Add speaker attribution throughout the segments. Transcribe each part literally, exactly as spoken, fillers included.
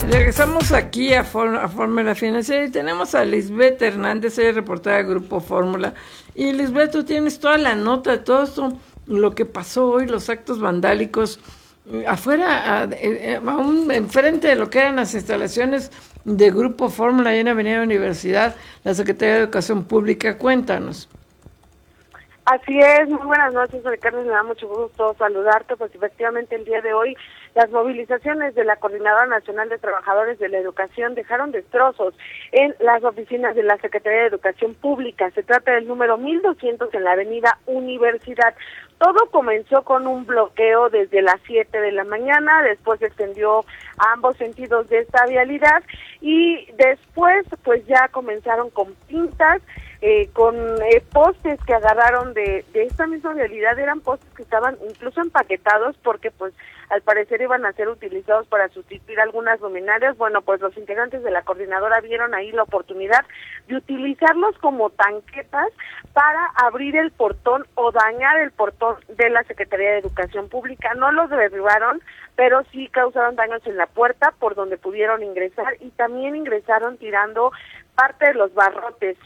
Speaker 1: Regresamos aquí a, For a Fórmula Financiera y tenemos a Lisbeth Hernández, ella es reportera del Grupo Fórmula. Y Lisbeth, tú tienes toda la nota de todo esto, lo que pasó hoy, los actos vandálicos, afuera, a, a un, enfrente de lo que eran las instalaciones de Grupo Fórmula y en Avenida Universidad, la Secretaría de Educación Pública. Cuéntanos.
Speaker 2: Así es, muy buenas noches, Ricardo, me da mucho gusto saludarte, pues efectivamente el día de hoy las movilizaciones de la Coordinadora Nacional de Trabajadores de la Educación dejaron destrozos en las oficinas de la Secretaría de Educación Pública. Se trata del número mil doscientos en la Avenida Universidad. Todo comenzó con un bloqueo desde las siete de la mañana, después se extendió a ambos sentidos de esta vialidad y después pues ya comenzaron con pintas, Eh, con eh, postes que agarraron de, de esta misma realidad. Eran postes que estaban incluso empaquetados porque pues al parecer iban a ser utilizados para sustituir algunas luminarias. Bueno, pues los integrantes de la coordinadora vieron ahí la oportunidad de utilizarlos como tanquetas para abrir el portón o dañar el portón de la Secretaría de Educación Pública. No los derribaron, pero sí causaron daños en la puerta por donde pudieron ingresar y también ingresaron tirando parte de los barrotes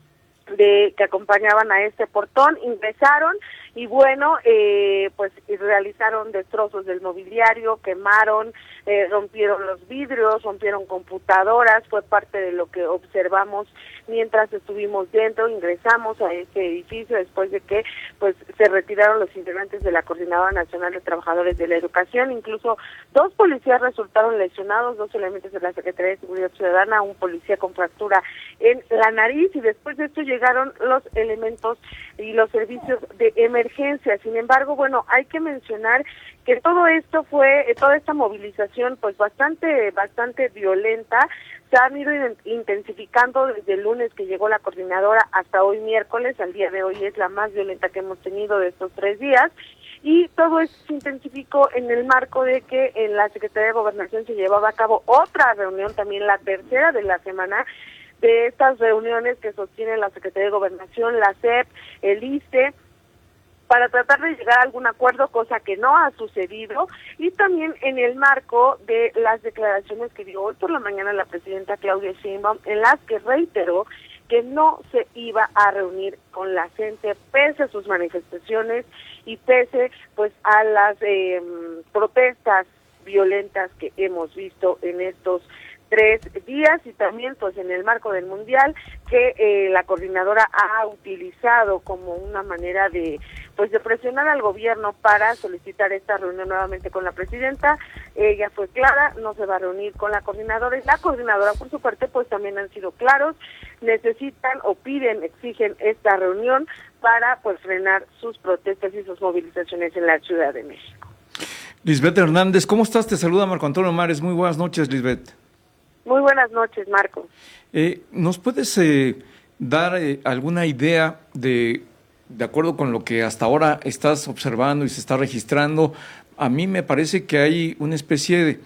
Speaker 2: de que acompañaban a este portón, ingresaron y bueno, eh, pues realizaron destrozos del mobiliario, quemaron, eh, rompieron los vidrios, rompieron computadoras. Fue parte de lo que observamos mientras estuvimos dentro. Ingresamos a este edificio después de que pues se retiraron los integrantes de la Coordinadora Nacional de Trabajadores de la Educación. Incluso dos policías resultaron lesionados, dos elementos de la Secretaría de Seguridad Ciudadana, un policía con fractura en la nariz, y después de esto llegaron los elementos y los servicios de emergencia. Sin embargo, bueno, hay que mencionar que todo esto fue, toda esta movilización pues bastante, bastante violenta. Se han ido intensificando desde el lunes que llegó la coordinadora hasta hoy miércoles. Al día de hoy es la más violenta que hemos tenido de estos tres días. Y todo esto se intensificó en el marco de que en la Secretaría de Gobernación se llevaba a cabo otra reunión, también la tercera de la semana, de estas reuniones que sostienen la Secretaría de Gobernación, la S E P, el I C E, para tratar de llegar a algún acuerdo, cosa que no ha sucedido, y también en el marco de las declaraciones que dio hoy por la mañana la presidenta Claudia Sheinbaum, en las que reiteró que no se iba a reunir con la gente pese a sus manifestaciones y pese pues a las eh, protestas violentas que hemos visto en estos tres días, y también pues en el marco del Mundial que eh, la coordinadora ha utilizado como una manera de pues de presionar al gobierno para solicitar esta reunión nuevamente con la presidenta. Ella fue clara, no se va a reunir con la coordinadora, y la coordinadora por su parte pues también han sido claros, necesitan o piden, exigen esta reunión para pues frenar sus protestas y sus movilizaciones en la Ciudad de México.
Speaker 3: Lisbeth Hernández, ¿cómo estás? Te saluda Marco Antonio Mares. Muy buenas noches, Lisbeth.
Speaker 2: Muy buenas noches, Marco.
Speaker 3: Eh, ¿Nos puedes eh, dar eh, alguna idea de, de acuerdo con lo que hasta ahora estás observando y se está registrando? A mí me parece que hay una especie de,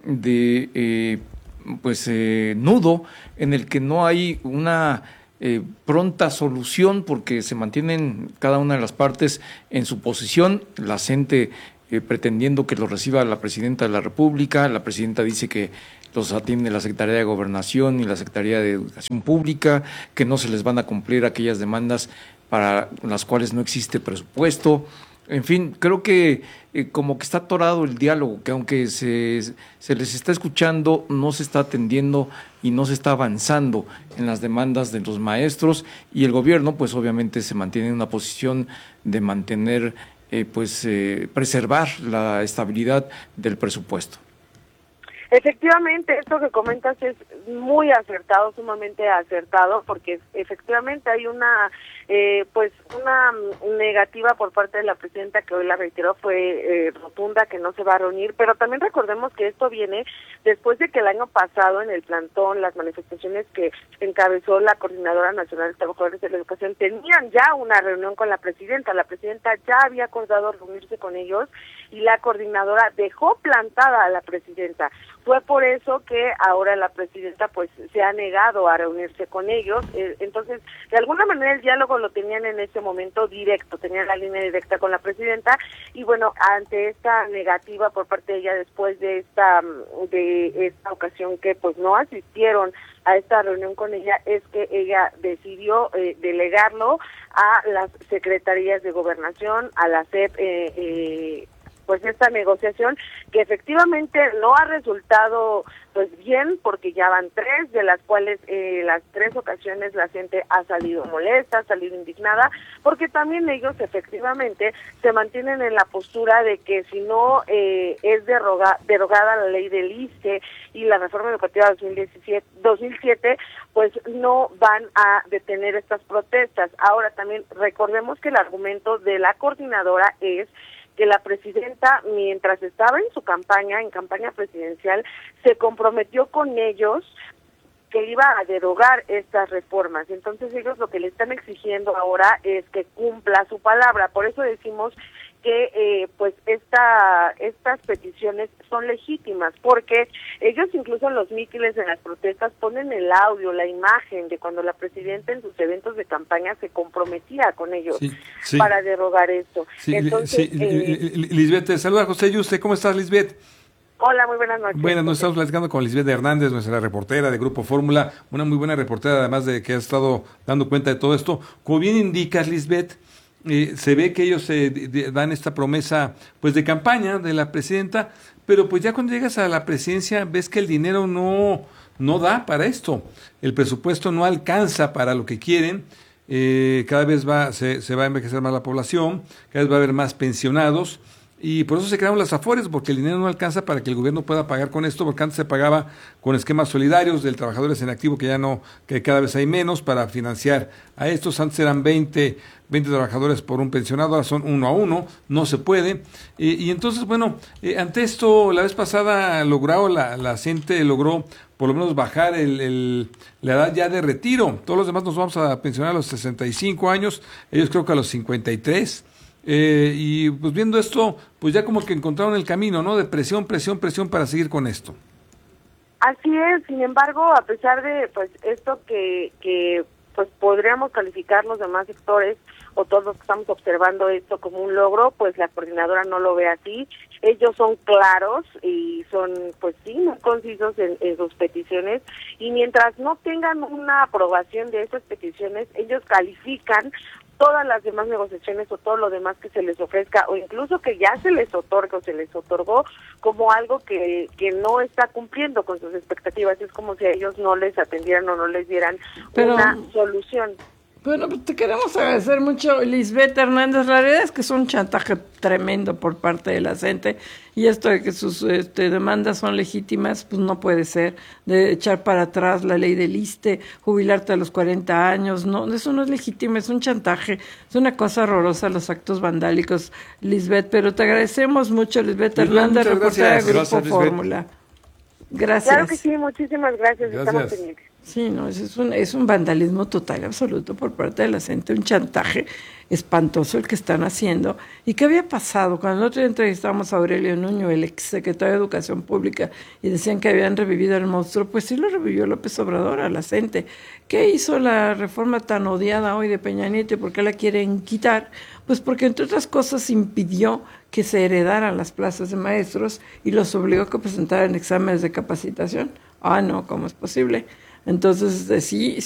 Speaker 3: de eh, pues eh, nudo en el que no hay una eh, pronta solución, porque se mantienen cada una de las partes en su posición. La gente eh, pretendiendo que lo reciba la presidenta de la República. La presidenta dice que los atiende la Secretaría de Gobernación y la Secretaría de Educación Pública, que no se les van a cumplir aquellas demandas para las cuales no existe presupuesto. En fin, creo que eh, como que está atorado el diálogo, que aunque se, se les está escuchando, no se está atendiendo y no se está avanzando en las demandas de los maestros, y el gobierno pues obviamente se mantiene en una posición de mantener, eh, pues eh, preservar la estabilidad del presupuesto.
Speaker 2: Efectivamente, esto que comentas es muy acertado, sumamente acertado, porque efectivamente hay una eh, pues una negativa por parte de la presidenta, que hoy la reiteró, fue eh, rotunda, que no se va a reunir. Pero también recordemos que esto viene después de que el año pasado en el plantón, las manifestaciones que encabezó la Coordinadora Nacional de Trabajadores de la Educación tenían ya una reunión con la presidenta. La presidenta ya había acordado reunirse con ellos y la coordinadora dejó plantada a la presidenta. Fue por eso que ahora la presidenta pues se ha negado a reunirse con ellos. Eh, entonces, de alguna manera el diálogo lo tenían en ese momento directo, tenían la línea directa con la presidenta, y bueno, ante esta negativa por parte de ella después de esta de esta ocasión que pues no asistieron a esta reunión con ella, es que ella decidió eh, delegarlo a las secretarías de gobernación, a la C E P, eh, eh, pues esta negociación que efectivamente no ha resultado pues bien, porque ya van tres, de las cuales eh, las tres ocasiones la gente ha salido molesta, ha salido indignada, porque también ellos efectivamente se mantienen en la postura de que si no eh, es deroga, derogada la ley del I S S S T E y la reforma educativa dos mil diecisiete, dos mil siete, pues no van a detener estas protestas. Ahora también recordemos que el argumento de la coordinadora es que la presidenta, mientras estaba en su campaña, en campaña presidencial, se comprometió con ellos que iba a derogar estas reformas. Entonces ellos lo que le están exigiendo ahora es que cumpla su palabra. Por eso decimos que eh, pues esta estas peticiones son legítimas, porque ellos incluso en los mítines, en las protestas, ponen el audio, la imagen de cuando la presidenta en sus eventos de campaña se comprometía con ellos sí, sí. para derogar esto.
Speaker 4: Sí,
Speaker 2: Entonces,
Speaker 4: sí, eh, Lisbeth, te saluda José Yuste. ¿Cómo estás, Lisbeth?
Speaker 2: Hola, muy buenas noches.
Speaker 4: Bueno, nos estamos platicando con Lisbeth Hernández, nuestra reportera de Grupo Fórmula, una muy buena reportera, además de que ha estado dando cuenta de todo esto. Como bien indicas, Lisbeth, Eh, se ve que ellos eh, de, dan esta promesa pues de campaña de la presidenta, pero pues ya cuando llegas a la presidencia ves que el dinero no, no da para esto, el presupuesto no alcanza para lo que quieren, eh, cada vez va se, se va a envejecer más la población, cada vez va a haber más pensionados, y por eso se crearon las AFORES, porque el dinero no alcanza para que el gobierno pueda pagar con esto, porque antes se pagaba con esquemas solidarios del trabajadores en activo, que ya no, que cada vez hay menos para financiar a estos. Antes eran veinte, veinte trabajadores por un pensionado, ahora son uno a uno, no se puede. Eh, y entonces, bueno, eh, ante esto, la vez pasada logró, la, la gente logró por lo menos bajar el, el, la edad ya de retiro. Todos los demás nos vamos a pensionar a los sesenta y cinco años, ellos creo que a los cincuenta y tres. Eh, y pues viendo esto, pues ya como que encontraron el camino, ¿no? De presión, presión, presión para seguir con esto.
Speaker 2: Así es, sin embargo, a pesar de pues esto que, que pues podríamos calificar los demás sectores o todos los que estamos observando esto como un logro, pues la coordinadora no lo ve así. Ellos son claros y son, pues sí, muy concisos en, en sus peticiones, y mientras no tengan una aprobación de esas peticiones, ellos califican todas las demás negociaciones o todo lo demás que se les ofrezca, o incluso que ya se les otorga o se les otorgó, como algo que, que no está cumpliendo con sus expectativas. Es como si a ellos no les atendieran o no les dieran Pero... una solución.
Speaker 1: Bueno, pues te queremos agradecer mucho, Lisbeth Hernández. La realidad es que es un chantaje tremendo por parte de la gente, y esto de que sus este, demandas son legítimas, pues no puede ser, de echar para atrás la ley del I S S S T E, jubilarte a los cuarenta años, no, eso no es legítimo, es un chantaje, es una cosa horrorosa los actos vandálicos, Lisbeth, pero te agradecemos mucho, Lisbeth Hernández, reportera de Grupo Fórmula. Gracias.
Speaker 2: Claro que sí, muchísimas gracias,
Speaker 4: gracias.
Speaker 2: Estamos pendientes.
Speaker 1: Sí, no, es un, es un vandalismo total, absoluto por parte de la gente, un chantaje espantoso el que están haciendo. ¿Y qué había pasado? Cuando el otro día entrevistamos a Aurelio Nuño, el ex secretario de Educación Pública, y decían que habían revivido el monstruo, pues sí lo revivió López Obrador a la gente. ¿Qué hizo la reforma tan odiada hoy de Peña Nieto y por qué la quieren quitar? Pues porque, entre otras cosas, impidió que se heredaran las plazas de maestros y los obligó a que presentaran exámenes de capacitación. Ah, no, ¿cómo es posible? Entonces, sí,